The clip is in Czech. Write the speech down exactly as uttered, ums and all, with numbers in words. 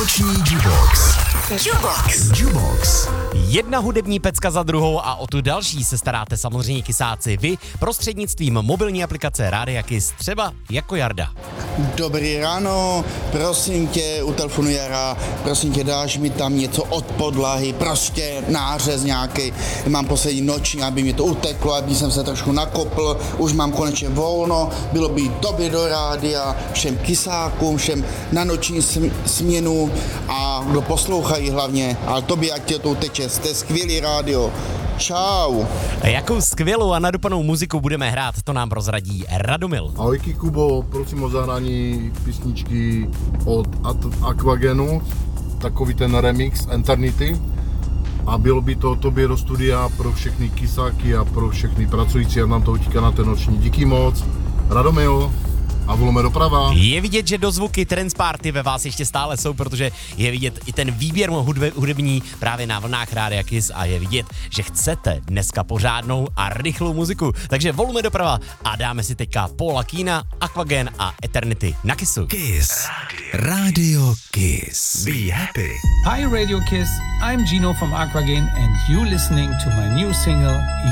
Noční Jukebox. Jukebox. Jukebox. Jedna hudební pecka za druhou a o tu další se staráte samozřejmě kysáci vy prostřednictvím mobilní aplikace Rádia Kiss, třeba jako Jarda. Dobrý ráno, prosím tě, u telefonu Jara, prosím tě, dáš mi tam něco od podlahy, prostě nářez nějaký, mám poslední noční, aby mi to uteklo, aby jsem se trošku nakopl, už mám konečně volno, bylo by dobře do rádia, všem kysákům, všem na noční směnu a kdo poslouchají hlavně, ale tobě, ať tě to uteče, jste skvělý rádio. Čau. A jakou skvělou a nadupanou muziku budeme hrát, to nám prozradí Radomil. Ahojky Kubo, prosím o zahrání písničky od Aquagenu, takový ten remix Eternity. A bylo by to tobě do studia pro všechny kysáky a pro všechny pracující, a nám to utíká na ten noční. Díky moc, Radomil. A volme doprava. Je vidět, že dozvuky Trance Party ve vás ještě stále jsou, protože je vidět i ten výběr hudbe, hudební právě na vlnách Rádia Kiss a je vidět, že chcete dneska pořádnou a rychlou muziku. Takže volme doprava a dáme si teďka Paula Keena, Aquagen a Eternity na Kissu. Kiss. Radio Kiss. Be happy. Hi Radio Kiss, I'm Gino from Aquagen and you listening to my new single